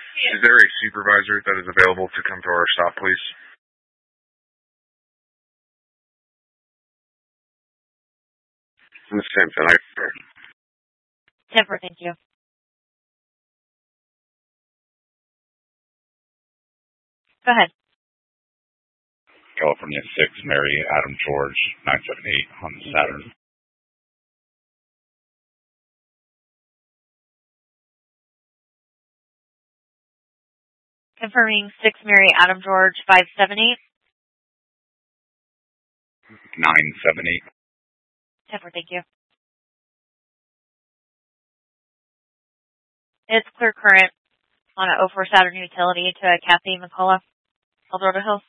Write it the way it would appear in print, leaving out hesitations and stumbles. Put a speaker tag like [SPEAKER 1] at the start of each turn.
[SPEAKER 1] Is there a supervisor that is available to come to our stop, please? Ms. Simpson, I prefer.
[SPEAKER 2] Temper, thank you. Go ahead.
[SPEAKER 3] California 6, Mary Adam George, 978 Honda Saturn.
[SPEAKER 2] Confirming 6 Mary Adam George 578.
[SPEAKER 3] 978.
[SPEAKER 2] Temper, thank you. It's clear current on an 04 Saturn utility to Kathy McCullough, Eldorado Hills.